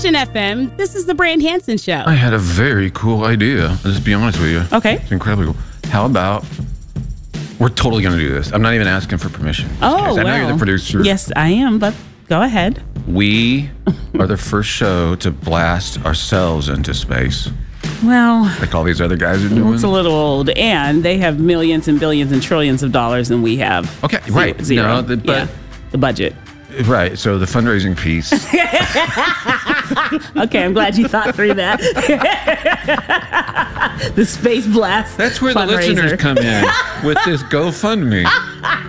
Christian FM. This is the Brand Hansen Show. I had a very cool idea. I'll just be honest with you. Okay. It's incredibly cool. How about we're totally going to do this. I'm not even asking for permission. Oh, I know you're the producer. Yes, I am, but go ahead. We are the first show to blast ourselves into space. Well, Like all these other guys are doing. it's a little old, and they have millions and billions and trillions of dollars than we have. Okay, right. Zero. No, Yeah, the budget. Right. So the fundraising piece. Okay, I'm glad you thought through that. The Space Blast. That's where the fundraiser. listeners come in with this GoFundMe.